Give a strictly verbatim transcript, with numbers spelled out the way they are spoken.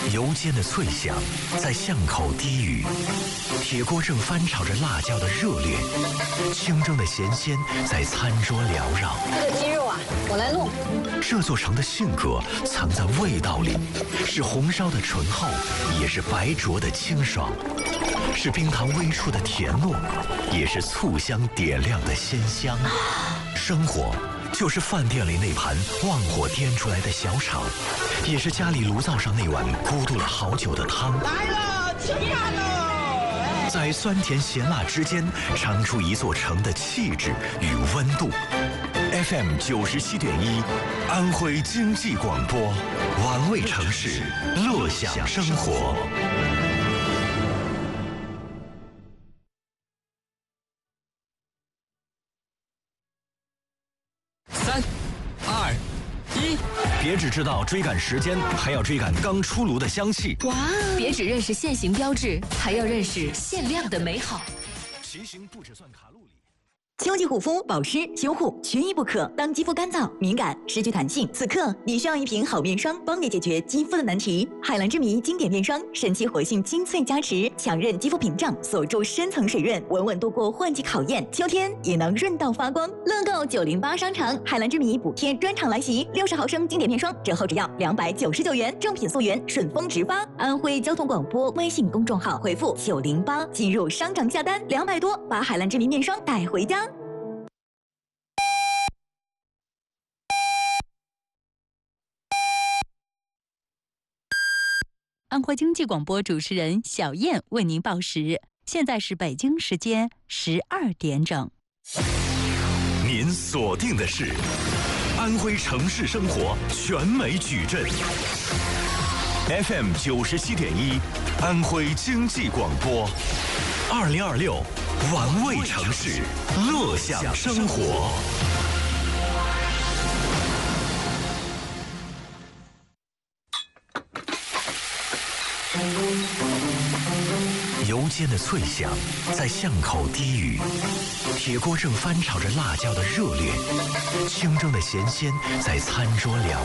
油煎的脆响在巷口低语，铁锅正翻炒着辣椒的热烈，清蒸的咸鲜在餐桌缭绕。 这个鸡肉啊，我来弄。 这座城的性格藏在味道里，是红烧的醇厚，也是白灼的清爽，是冰糖微出的甜糯，也是醋香点亮的鲜香。生活就是饭店里那盘旺火颠出来的小炒，也是家里炉灶上那碗咕嘟了好久的汤。 来了，吃饭喽！ 在酸甜咸辣之间，尝出一座城的气质与温度。F M 九十七点一，安徽经济广播，玩味城市，乐享生活。 三、二、一， 别只知道追赶时间，还要追赶刚出炉的香气。 哇！别只认识限行标志，还要认识限量的美好。 骑行不只算卡路里。 秋季护肤、保湿、修护缺一不可。当肌肤干燥、敏感、失去弹性，此刻你需要一瓶好面霜，帮你解决肌肤的难题。海蓝之谜经典面霜，神奇活性精粹加持，强韧肌肤屏障，锁住深层水润，稳稳度过换季考验。秋天也能润到发光。乐购九零八商场海蓝之谜补贴专场来袭，六十毫升经典面霜折后只要两百九十九元，正品溯源，顺丰直发。安徽交通广播微信公众号回复九零八进入商场下单，两百多把海蓝之谜面霜带回家。 安徽经济广播主持人小燕为您报时，现在是北京时间十二点整。 您锁定的是安徽城市生活全美矩阵 ，F M 九十七点一，安徽经济广播，二零二六玩味城市，乐享生活。油煎的脆响在巷口低语，铁锅正翻炒着辣椒的热烈，清蒸的咸鲜在餐桌缭